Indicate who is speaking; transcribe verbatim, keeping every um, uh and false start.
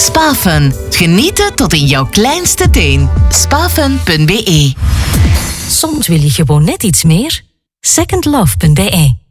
Speaker 1: Spafun. Genieten tot in jouw kleinste teen. Spafun punt be.
Speaker 2: Soms wil je gewoon net iets meer. second love punt be